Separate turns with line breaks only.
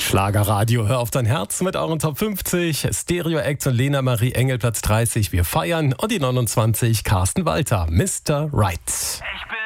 Schlagerradio, hör auf dein Herz mit euren Top 50. Stereo Acts und Lena Marie Engel Platz 30, wir feiern. Und die 29, Carsten Walter, Mr. Right.
Ich bin